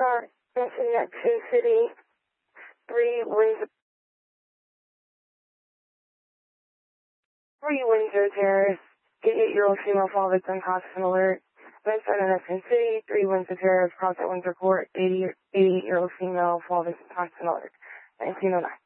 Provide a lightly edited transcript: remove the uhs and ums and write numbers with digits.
car, mentioning at Sioux City, 3 Windsor Terrace, 88-year-old female fall victim, hospital alert. Mentioned in Sioux City, 3 Windsor Terrace, cross at Windsor Court, 88-year-old female fall victim, hospital alert. 1909.